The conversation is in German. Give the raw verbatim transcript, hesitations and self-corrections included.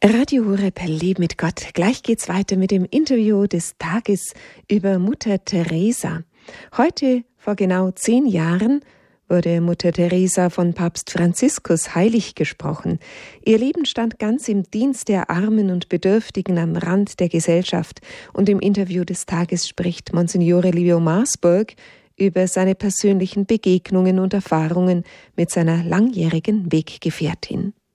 Radio Horeb, Leben mit Gott. Gleich geht's weiter mit dem Interview des Tages über Mutter Teresa. Heute, vor genau zehn Jahren, wurde Mutter Teresa von Papst Franziskus heilig gesprochen. Ihr Leben stand ganz im Dienst der Armen und Bedürftigen am Rand der Gesellschaft. Und im Interview des Tages spricht Monsignore Livio Marsburg über seine persönlichen Begegnungen und Erfahrungen mit seiner langjährigen Weggefährtin.